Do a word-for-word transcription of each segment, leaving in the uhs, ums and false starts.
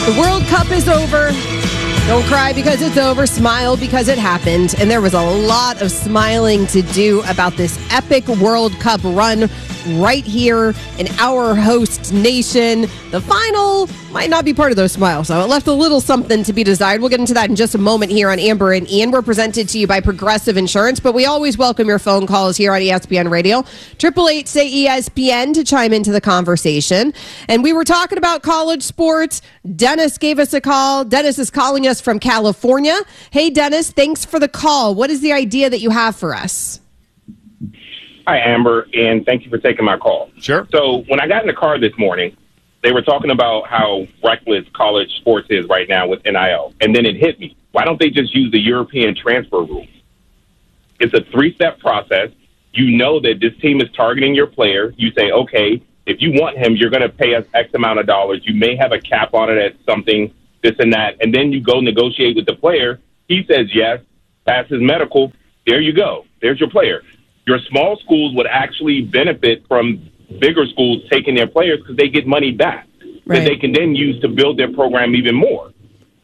The World Cup is over. Don't cry because it's over. Smile because it happened. And there was a lot of smiling to do about this epic World Cup run right here in our host nation. The final might not be part of those smiles, so it left a little something to be desired. We'll get into that in just a moment here on Amber and Ian. We're presented to you by Progressive Insurance, but we always welcome your phone calls here on E S P N Radio. eight eight eight, say E S P N to chime into the conversation. And we were talking about college sports. Dennis gave us a call. Dennis is calling us from California. Hey, Dennis, thanks for the call. What is the idea that you have for us? Hi, Amber, and thank you for taking my call. Sure. So when I got in the car this morning, they were talking about how reckless college sports is right now with N I L. And then it hit me. Why don't they just use the European transfer rules? It's a three-step process. You know that this team is targeting your player. You say, okay, if you want him, you're going to pay us X amount of dollars. You may have a cap on it at something, this and that. And then you go negotiate with the player. He says yes, passes medical. There you go. There's your player. Your small schools would actually benefit from bigger schools taking their players because they get money back Right. that they can then use to build their program even more.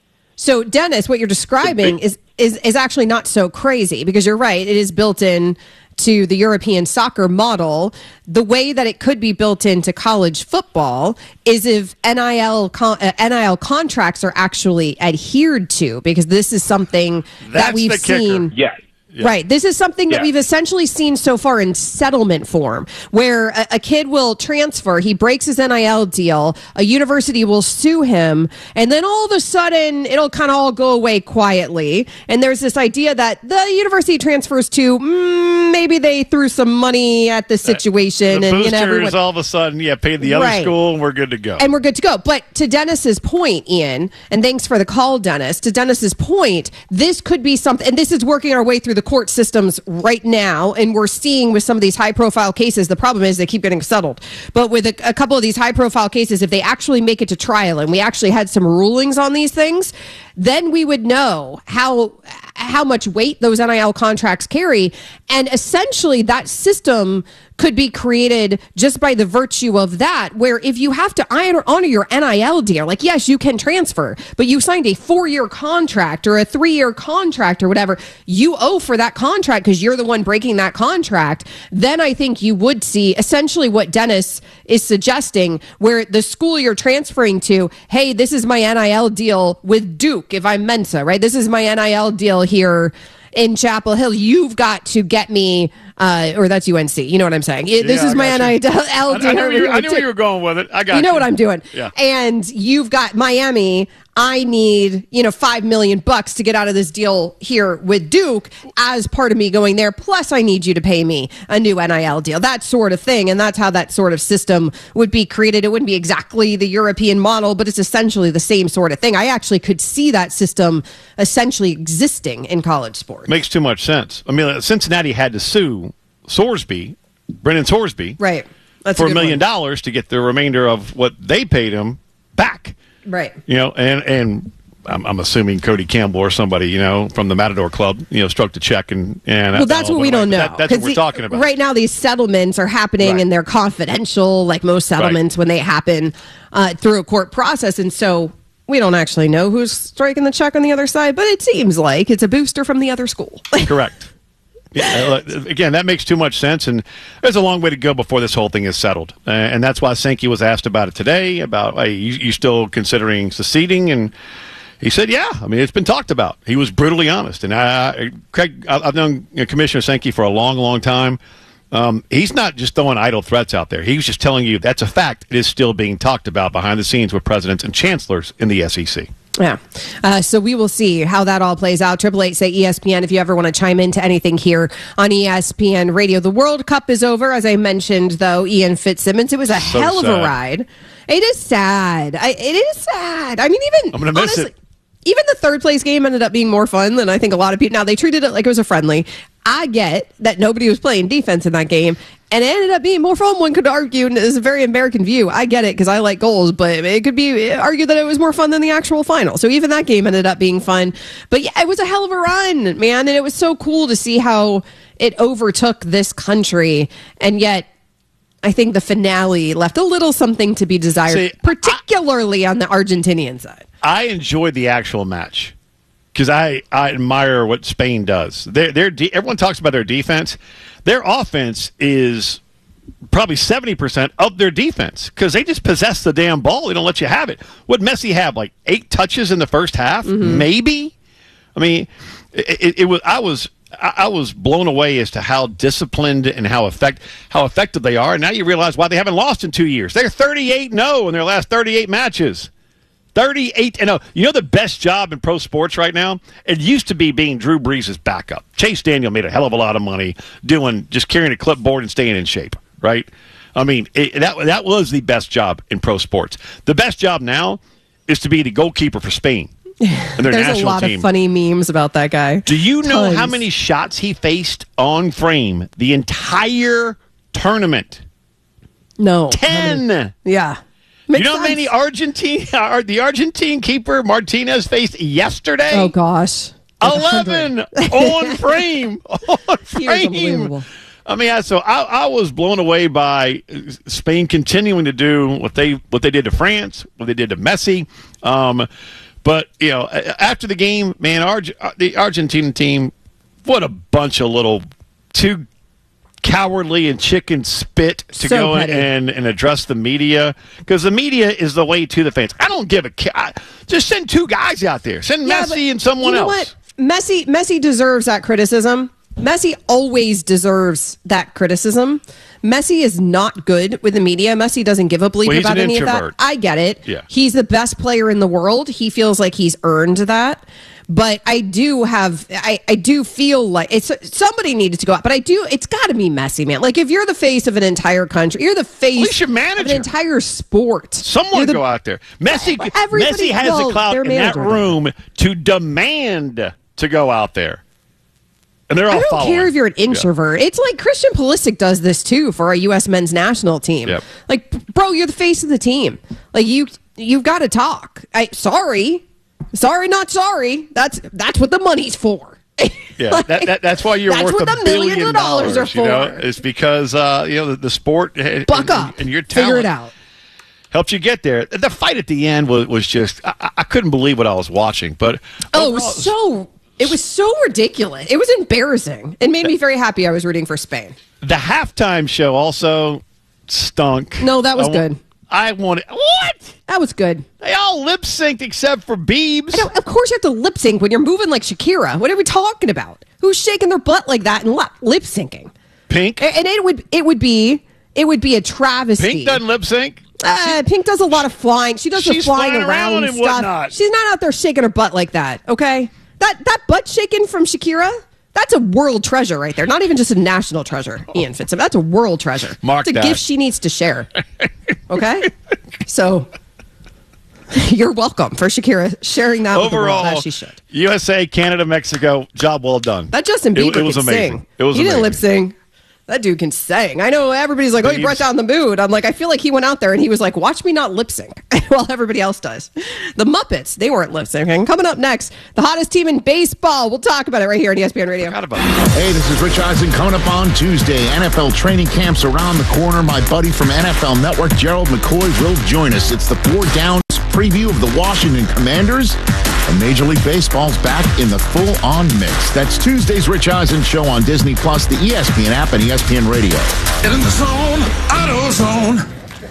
So, Dennis, what you're describing is, is, is actually not so crazy because you're right. It is built in to the European soccer model. The way that it could be built into college football is if N I L con- uh, N I L contracts are actually adhered to, because this is something That's that we've the kicker. seen. Yes. Yeah. Right. This is something that Yeah. we've essentially seen so far in settlement form, where a, a kid will transfer, he breaks his N I L deal, a university will sue him, and then all of a sudden it'll kind of all go away quietly. And there's this idea that the university transfers to, mm, maybe they threw some money at the situation. The and you boosters know, everyone, all of a sudden, yeah, paid the other Right. school, and we're good to go. and we're good to go. But to Dennis's point, Ian, and thanks for the call, Dennis, to Dennis's point, this could be something, and this is working our way through the court systems right now, and we're seeing with some of these high-profile cases, the problem is they keep getting settled. But with a, a couple of these high-profile cases, if they actually make it to trial, and we actually had some rulings on these things, then we would know how how much weight those N I L contracts carry. And essentially, that system could be created just by the virtue of that, where if you have to honor, honor your N I L deal, like, yes, you can transfer, but you signed a four-year contract or a three-year contract or whatever, you owe for that contract because you're the one breaking that contract. Then I think you would see essentially what Dennis is suggesting, where the school you're transferring to, hey, this is my N I L deal with Duke if I'm Mensa, right? This is my N I L deal here in Chapel Hill. You've got to get me, uh, or that's U N C. You know what I'm saying? It, this Yeah, is I my got N I L you. deal. I, I knew, you, I knew where you were going with it. I got you know you. what I'm doing. Yeah. And you've got Miami. I need, you know, five million bucks to get out of this deal here with Duke as part of me going there. Plus, I need you to pay me a new N I L deal, that sort of thing. And that's how that sort of system would be created. It wouldn't be exactly the European model, but it's essentially the same sort of thing. I actually could see that system essentially existing in college sports. Makes too much sense. I mean, Cincinnati had to sue Sorsby, Brendan Sorsby, Right. That's for a good million one. dollars to get the remainder of what they paid him back. Right. You know, and and I'm, I'm assuming Cody Campbell or somebody, you know, from the Matador Club, you know, stroked the check and and Well, that's all what we went away. don't know. That, that's what 'Cause we're the- talking about Right now, these settlements are happening Right. and they're confidential, like most settlements when they happen uh, through a court process. And so we don't actually know who's striking the check on the other side, but it seems like it's a booster from the other school. Correct. Yeah, uh, again, that makes too much sense, and there's a long way to go before this whole thing is settled. Uh, and that's why Sankey was asked about it today, about, hey, you, you still considering seceding? And he said, yeah, I mean, it's been talked about. He was brutally honest. And I, Craig, I've known Commissioner Sankey for a long, long time. Um, he's not just throwing idle threats out there. He was just telling you that's a fact. It is still being talked about behind the scenes with presidents and chancellors in the S E C. Yeah. Uh, so we will see how that all plays out. Triple eight say E S P N if you ever want to chime into anything here on E S P N Radio. The World Cup is over, as I mentioned, though. Ian Fitzsimmons. It was a So hell of sad. a ride. It is sad. I, it is sad. I mean, even I'm gonna miss honestly, it. even the third place game ended up being more fun than I think a lot of people. Now they treated it like it was a friendly. I get that nobody was playing defense in that game, and it ended up being more fun. One could argue, and it's a very American view. I get it because I like goals, but it could be argued that it was more fun than the actual final. So even that game ended up being fun. But yeah, it was a hell of a run, man, and it was so cool to see how it overtook this country, and yet I think the finale left a little something to be desired, See, particularly on the Argentinian side. I enjoyed the actual match because I, I admire what Spain does. Their, their de- everyone talks about their defense. Their offense is probably seventy percent of their defense because they just possess the damn ball. They don't let you have it. What Messi have, like eight touches in the first half? Mm-hmm. Maybe? I mean, it, it, it was. I was I was blown away as to how disciplined and how effect how effective they are. And now you realize why they haven't lost in two years. They're thirty-eight and oh in their last thirty-eight matches. thirty-eight and oh. You know the best job in pro sports right now? It used to be being Drew Brees' backup. Chase Daniel made a hell of a lot of money doing just carrying a clipboard and staying in shape, right? I mean, it, that that was the best job in pro sports. The best job now is to be the goalkeeper for Spain. And their There's national a lot team. of funny memes about that guy. Do you know Tons. how many shots he faced on frame the entire tournament? No. Ten. Yeah. You Makes know how many sense. Argentine uh, the Argentine keeper Martinez faced yesterday? Oh, gosh. Like Eleven on frame. On He was frame. unbelievable. I mean, I, so I, I was blown away by Spain continuing to do what they what they did to France, what they did to Messi. Um, but you know, after the game, man, Arge, the Argentine team, what a bunch of little two cowardly and chicken spit to So go petty. and and address the media because the media is the way to the fans. I don't give a ca- just send two guys out there, send Yeah, but Messi and someone you know else. What? Messi, Messi deserves that criticism. Messi always deserves that criticism. Messi is not good with the media. Messi doesn't give a bleep Well, he's about an any introvert. of that. I get it. Yeah. He's the best player in the world. He feels like he's earned that. But I do have, I, I do feel like it's somebody needed to go out. But I do, it's got to be Messi, man. Like if you're the face of an entire country, you're the face least your of manager. an entire sport. Someone You're the- go out there. Messi, Everybody- Messi has well, the clout their in that manager did. room to demand to go out there. And they're all I don't following. care if you're an introvert. It's like Christian Pulisic does this too for our U S men's national team. Yep. Like, bro, you're the face of the team. Like you, you've got to talk. I sorry, sorry, not sorry. That's that's what the money's for. Yeah, Like, that, that, that's why you're that's worth what a the millions billion of dollars are You know, for. it's because uh, you know the, the sport and, Buck up, and your talent figure it out. helped you get there. The fight at the end was, was just I, I couldn't believe what I was watching. But Oh, it overall, was so. It was so ridiculous. It was embarrassing. It made me very happy I was rooting for Spain. the halftime show also stunk. No, that was I wa- good. I wanted what? That was good. They all lip synced except for Biebs. I know, of course, you have to lip sync when you're moving like Shakira. What are we talking about? Who's shaking their butt like that and lip syncing? Pink. And it would it would be it would be a travesty. Pink doesn't lip sync. Uh, Pink does a lot of flying. She does the She's flying, flying around, around and stuff. whatnot. She's not out there shaking her butt like that. Okay, that that butt shaking from Shakira. That's a world treasure right there. Not even just a national treasure, Ian Fitzsimmons. That's a world treasure. Mark it's a that. gift she needs to share. Okay, so you're welcome for Shakira sharing that with the world Overall, as she should. U S A, Canada, Mexico, job well done. That Justin It- Bieber it was can amazing. sing. It was he didn't lip amazing. sing. That dude can sing. I know everybody's like, oh, he Biebs. brought down the mood. I'm like, I feel like he went out there and he was like, watch me not lip sync while everybody else does. The Muppets, they weren't lip syncing. Coming up next, the hottest team in baseball. We'll talk about it right here on E S P N Radio. Forgot about that. Hey, this is Rich Eisen coming up on Tuesday. N F L training camps around the corner. My buddy from N F L Network, Gerald McCoy, will join us. It's the Four Downs preview of the Washington Commanders. And Major League Baseball's back in the full-on mix. That's Tuesday's Rich Eisen show on Disney Plus, the E S P N app, and E S P N Radio. Get in the zone, AutoZone.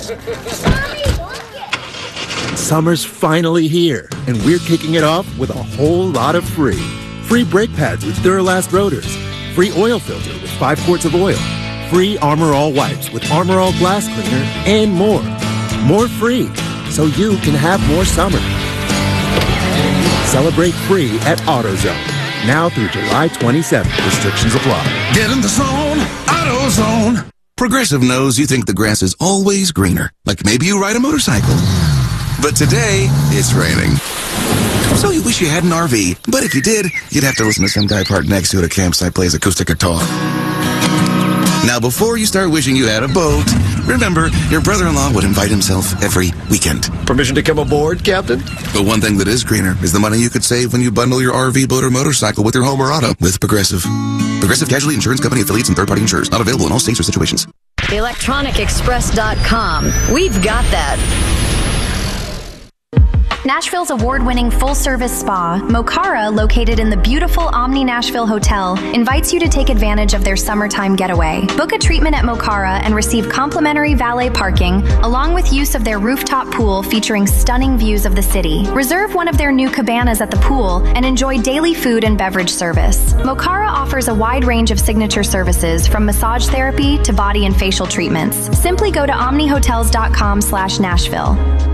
Summer's finally here, and we're kicking it off with a whole lot of free. Free brake pads with Duralast rotors. Free oil filter with five quarts of oil. Free Armor All wipes with Armor All glass cleaner, and more. More free, so you can have more summer. Celebrate free at AutoZone. Now through July twenty-seventh. Restrictions apply. Get in the zone, AutoZone. Progressive knows you think the grass is always greener. Like maybe you ride a motorcycle. But today, it's raining. So you wish you had an R V. But if you did, you'd have to listen to some guy parked next to it at a campsite plays acoustic guitar. Now, before you start wishing you had a boat, remember, your brother-in-law would invite himself every weekend. Permission to come aboard, Captain? But one thing that is greener is the money you could save when you bundle your R V, boat, or motorcycle with your home or auto with Progressive. Progressive Casualty Insurance Company affiliates and third-party insurers. Not available in all states or situations. electronic express dot com. We've got that. Nashville's award-winning full-service spa, Mokara, located in the beautiful Omni Nashville Hotel, invites you to take advantage of their summertime getaway. Book a treatment at Mokara and receive complimentary valet parking, along with use of their rooftop pool featuring stunning views of the city. Reserve one of their new cabanas at the pool and enjoy daily food and beverage service. Mokara offers a wide range of signature services, from massage therapy to body and facial treatments. Simply go to omnihotels.com slash Nashville.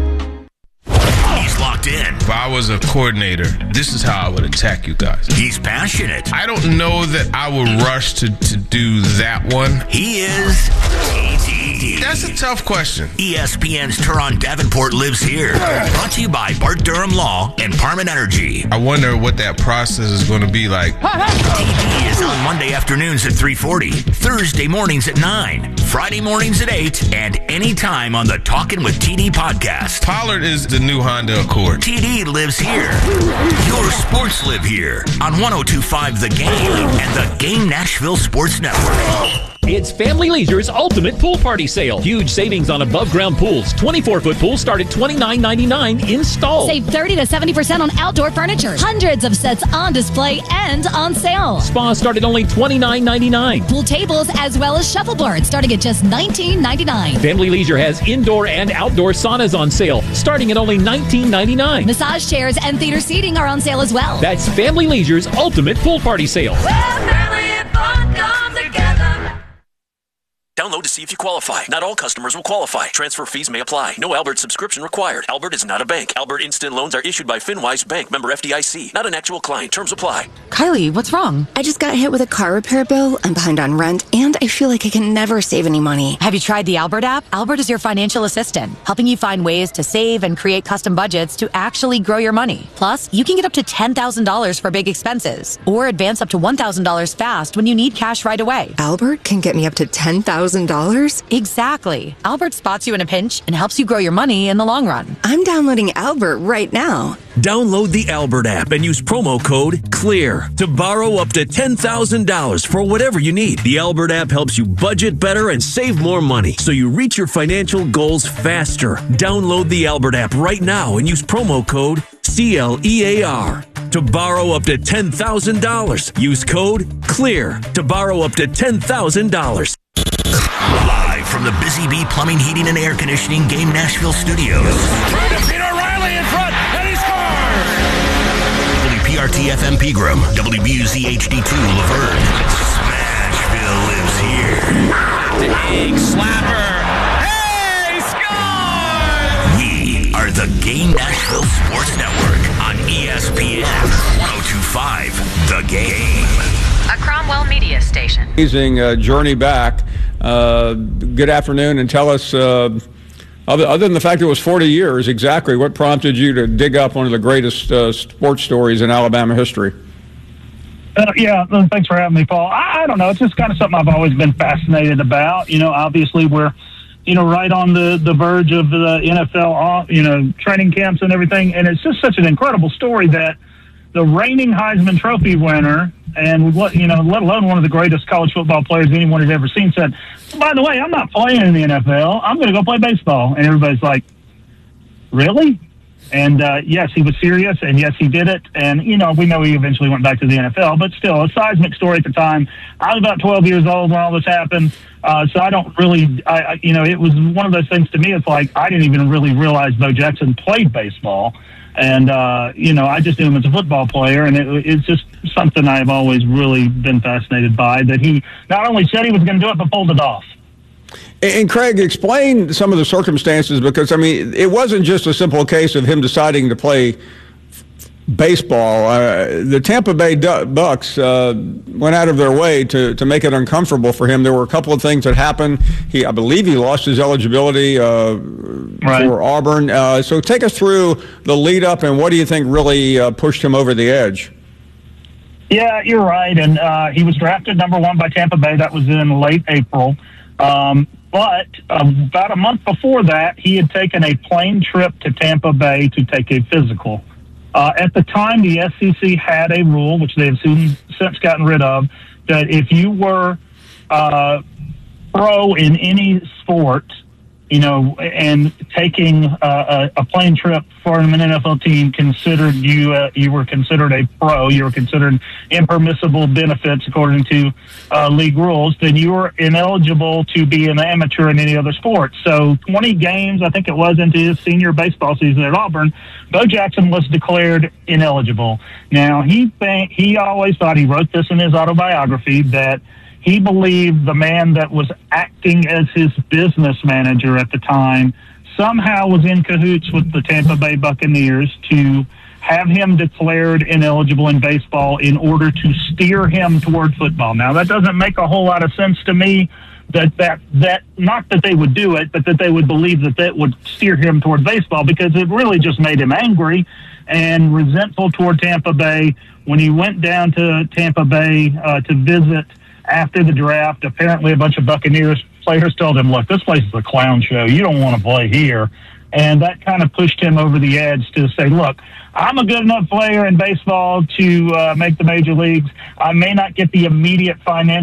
He's locked in. If I was a coordinator, this is how I would attack you guys. He's passionate. I don't know that I would rush to, to do that one. He is T D. That's a tough question. E S P N's Turon Davenport lives here. Brought to you by Bart Durham Law and Parman Energy. I wonder what that process is going to be like. T D is on Monday afternoons at three forty, Thursday mornings at nine, Friday mornings at eight, and anytime on the Talkin' with T D podcast. Pollard is the new Honda Accord. T D lives here. Your sports live here on one oh two point five The Game and the Game Nashville Sports Network. It's Family Leisure's Ultimate Pool Party Sale. Huge savings on above-ground pools. twenty-four foot pools start at twenty-nine ninety-nine installed. Save thirty to seventy percent on outdoor furniture. Hundreds of sets on display and on sale. Spas start at only twenty-nine ninety-nine. Pool tables as well as shuffleboards starting at just nineteen ninety-nine. Family Leisure has indoor and outdoor saunas on sale starting at only nineteen ninety-nine. Massage chairs and theater seating are on sale as well. That's Family Leisure's Ultimate Pool Party Sale. Well, family and fun come together. Download to see if you qualify. Not all customers will qualify. Transfer fees may apply. No Albert subscription required. Albert is not a bank. Albert Instant Loans are issued by FinWise Bank, member F D I C. Not an actual client. Terms apply. Kylie, what's wrong? I just got hit with a car repair bill. I'm behind on rent, and I feel like I can never save any money. Have you tried the Albert app? Albert is your financial assistant, helping you find ways to save and create custom budgets to actually grow your money. Plus, you can get up to ten thousand dollars for big expenses, or advance up to one thousand dollars fast when you need cash right away. Albert can get me up to ten thousand dollars? Exactly. Albert spots you in a pinch and helps you grow your money in the long run. I'm downloading Albert right now. Download the Albert app and use promo code CLEAR to borrow up to ten thousand dollars for whatever you need. The Albert app helps you budget better and save more money so you reach your financial goals faster. Download the Albert app right now and use promo code C L E A R to borrow up to ten thousand dollars. Use code CLEAR to borrow up to ten thousand dollars. Live from the Busy Bee Plumbing, Heating, and Air Conditioning Game Nashville Studios. Trying to beat O'Reilly in front, and he scores! W P R T F M Pegram, W B U Z H D two Laverne. Smashville lives here. Big slapper. Hey, score! We are the Game Nashville Sports Network on E S P N one oh two point five The Game. A Cromwell media station. Amazing uh, journey back. Uh, good afternoon, and tell us, uh, other, other than the fact it was forty years, exactly what prompted you to dig up one of the greatest uh, sports stories in Alabama history? Uh, yeah, thanks for having me, Paul. I, I don't know. It's just kind of something I've always been fascinated about. You know, obviously we're, you know, right on the, the verge of the N F L, you know, training camps and everything, and it's just such an incredible story that the reigning Heisman Trophy winner, and what you know, let alone one of the greatest college football players anyone has ever seen, said, "By the way, I'm not playing in the N F L. I'm going to go play baseball." And everybody's like, "Really?" And uh, yes, he was serious, and yes, he did it. And you know, we know he eventually went back to the N F L, but still, a seismic story at the time. I was about twelve years old when all this happened, uh, so I don't really, I, I, you know, it was one of those things to me. It's like I didn't even really realize Bo Jackson played baseball. And, uh, you know, I just knew him as a football player, and it, it's just something I've always really been fascinated by, that he not only said he was going to do it, but pulled it off. And, Craig, explain some of the circumstances, because, I mean, it wasn't just a simple case of him deciding to play baseball. Uh, the Tampa Bay Du- Bucks uh, went out of their way to, to make it uncomfortable for him. There were a couple of things that happened. He, I believe he lost his eligibility uh, right. for Auburn. Uh, so take us through the lead up, and what do you think really uh, pushed him over the edge? Yeah, you're right. And uh, he was drafted number one by Tampa Bay. That was in late April. Um, but uh, about a month before that, he had taken a plane trip to Tampa Bay to take a physical. Uh, at the time, the S E C had a rule, which they have soon, since gotten rid of, that if you were uh, pro in any sport you know, and taking uh, a, a plane trip for an N F L team considered you uh, you were considered a pro, you were considered impermissible benefits according to uh, league rules, then you were ineligible to be an amateur in any other sport. So twenty games, I think it was, into his senior baseball season at Auburn, Bo Jackson was declared ineligible. Now, he think, he always thought, he wrote this in his autobiography, that he believed the man that was acting as his business manager at the time somehow was in cahoots with the Tampa Bay Buccaneers to have him declared ineligible in baseball in order to steer him toward football. Now, that doesn't make a whole lot of sense to me, that, that, that not that they would do it, but that they would believe that that would steer him toward baseball, because it really just made him angry and resentful toward Tampa Bay. When he went down to Tampa Bay uh, to visit after the draft, apparently a bunch of Buccaneers players told him, look, this place is a clown show. You don't want to play here. And that kind of pushed him over the edge to say, look, I'm a good enough player in baseball to uh, make the major leagues. I may not get the immediate financial